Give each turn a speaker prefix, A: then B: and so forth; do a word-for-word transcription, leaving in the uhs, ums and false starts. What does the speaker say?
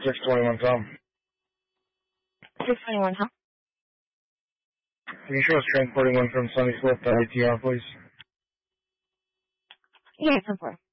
A: six twenty-one Tom.
B: six twenty-one, huh?
A: Can you show us transporting one from Sunny Slope to I T R, please?
B: Yeah, ten four.